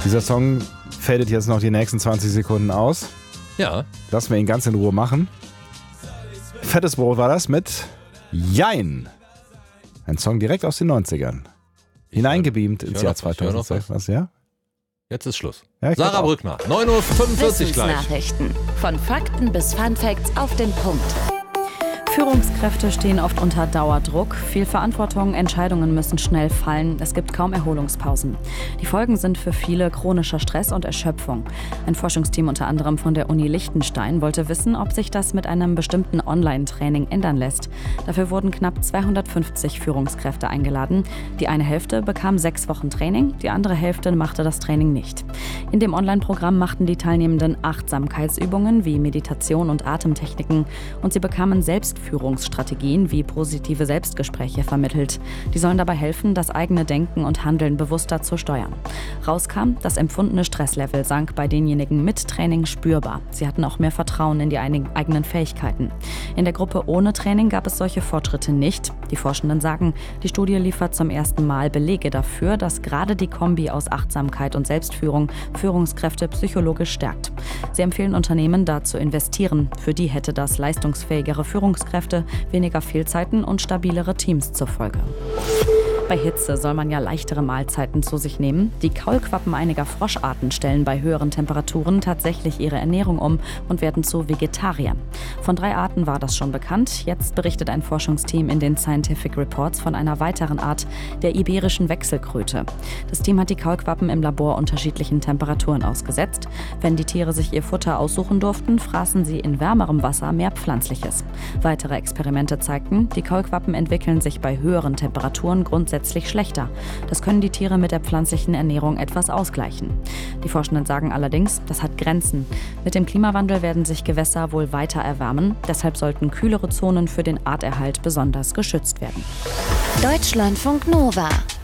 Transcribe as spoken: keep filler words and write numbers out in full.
Dieser Song fadet jetzt noch die nächsten zwanzig Sekunden aus. Ja. Lassen wir ihn ganz in Ruhe machen. Fettes Brot war das mit Jein. Ein Song direkt aus den neunzigern. Hineingebeamt ins Jahr zweitausendsechs. Was, ja? Jetzt ist Schluss. Ja, Sarah auch. Brückner, neun Uhr fünfundvierzig gleich. Wissensnachrichten. Von Fakten bis Funfacts auf den Punkt. Führungskräfte stehen oft unter Dauerdruck. Viel Verantwortung, Entscheidungen müssen schnell fallen. Es gibt kaum Erholungspausen. Die Folgen sind für viele chronischer Stress und Erschöpfung. Ein Forschungsteam unter anderem von der Uni Liechtenstein wollte wissen, ob sich das mit einem bestimmten Online-Training ändern lässt. Dafür wurden knapp zweihundertfünfzig Führungskräfte eingeladen. Die eine Hälfte bekam sechs Wochen Training, die andere Hälfte machte das Training nicht. In dem Online-Programm machten die Teilnehmenden Achtsamkeitsübungen wie Meditation und Atemtechniken und sie bekamen selbst Führungsstrategien wie positive Selbstgespräche vermittelt. Die sollen dabei helfen, das eigene Denken und Handeln bewusster zu steuern. Rauskam, das empfundene Stresslevel sank bei denjenigen mit Training spürbar. Sie hatten auch mehr Vertrauen in die eigenen Fähigkeiten. In der Gruppe ohne Training gab es solche Fortschritte nicht. Die Forschenden sagen, die Studie liefert zum ersten Mal Belege dafür, dass gerade die Kombi aus Achtsamkeit und Selbstführung Führungskräfte psychologisch stärkt. Sie empfehlen Unternehmen, da zu investieren. Für die hätte das leistungsfähigere Führungskräfte weniger Fehlzeiten und stabilere Teams zur Folge. Bei Hitze soll man ja leichtere Mahlzeiten zu sich nehmen. Die Kaulquappen einiger Froscharten stellen bei höheren Temperaturen tatsächlich ihre Ernährung um und werden zu Vegetariern. Von drei Arten war das schon bekannt. Jetzt berichtet ein Forschungsteam in den Scientific Reports von einer weiteren Art, der iberischen Wechselkröte. Das Team hat die Kaulquappen im Labor unterschiedlichen Temperaturen ausgesetzt. Wenn die Tiere sich ihr Futter aussuchen durften, fraßen sie in wärmerem Wasser mehr Pflanzliches. Weitere Experimente zeigten, die Kaulquappen entwickeln sich bei höheren Temperaturen grundsätzlich schlechter. Das können die Tiere mit der pflanzlichen Ernährung etwas ausgleichen. Die Forschenden sagen allerdings, das hat Grenzen. Mit dem Klimawandel werden sich Gewässer wohl weiter erwärmen. Deshalb sollten kühlere Zonen für den Arterhalt besonders geschützt werden. Deutschlandfunk Nova.